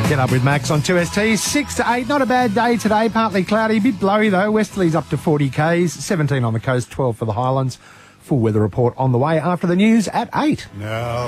Get up with Max on 2ST. 6 to 8. Not a bad day today. Partly cloudy. A bit blowy though. Westerly's up to 40 k's. 17 on the coast, 12 for the Highlands. Full weather report on the way after the news at 8. No.